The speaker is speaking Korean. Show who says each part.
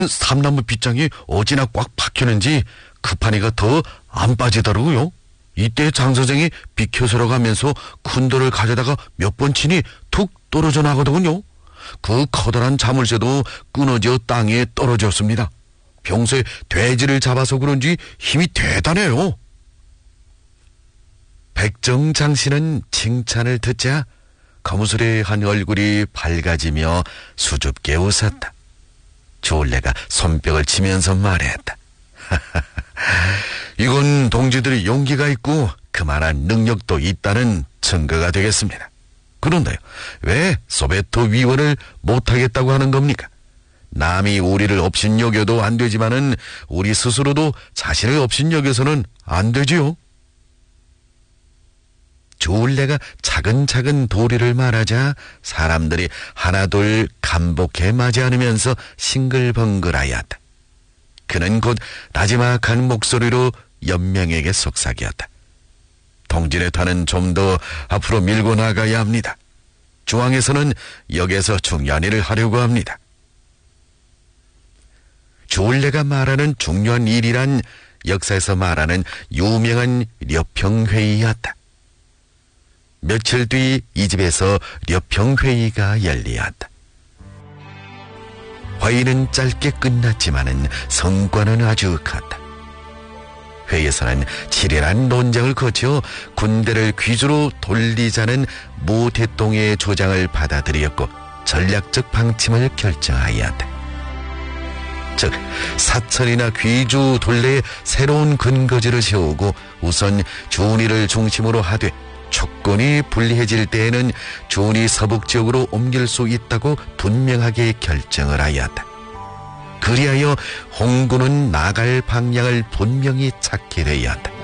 Speaker 1: 삼나무 빗장이 어찌나 꽉 박혔는지 급하니가 더 안 빠지더라고요. 이때 장 선생이 비켜서러 가면서 큰 돌을 가져다가 몇 번 치니 툭 떨어져 나가더군요. 그 커다란 자물쇠도 끊어져 땅에 떨어졌습니다. 평소에 돼지를 잡아서 그런지 힘이 대단해요. 백정장 씨는 칭찬을 듣자 거무스레한 얼굴이 밝아지며 수줍게 웃었다. 졸래가 손뼉을 치면서 말했다. 이건 동지들이 용기가 있고 그만한 능력도 있다는 증거가 되겠습니다. 그런데요, 왜 소베토 위원을 못하겠다고 하는 겁니까? 남이 우리를 업신여겨도 안 되지만은 우리 스스로도 자신을 업신여겨서는 안 되지요. 졸래가 차근차근 도리를 말하자 사람들이 하나둘 감복해 맞이 않으면서 싱글벙글하였다. 그는 곧 나지막한 목소리로 연명에게 속삭였다. 동진의 탄은 좀 더 앞으로 밀고 나가야 합니다. 중앙에서는 역에서 중요한 일을 하려고 합니다. 졸래가 말하는 중요한 일이란 역사에서 말하는 유명한 려평회의였다. 며칠 뒤 이 집에서 려평회의가 열리었다. 회의는 짧게 끝났지만은 성과는 아주 컸다. 회의에서는 치열한 논쟁을 거쳐 군대를 귀주로 돌리자는 모태동의 조장을 받아들였고 전략적 방침을 결정하였다. 즉 사천이나 귀주 둘레에 새로운 근거지를 세우고 우선 준이를 중심으로 하되 조건이 불리해질 때에는 준이 서북 지역으로 옮길 수 있다고 분명하게 결정을 하였다. 그리하여 홍군은 나갈 방향을 분명히 찾게 되었다.